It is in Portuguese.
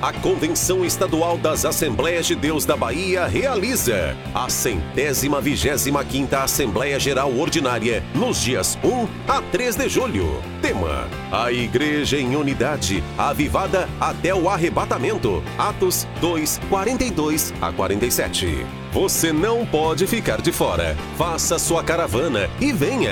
A Convenção Estadual das Assembleias de Deus da Bahia realiza a 125ª Assembleia Geral Ordinária nos dias 1 a 3 de julho. Tema: a Igreja em Unidade, avivada até o arrebatamento. Atos 2, 42 a 47. Você não pode ficar de fora. Faça sua caravana e venha.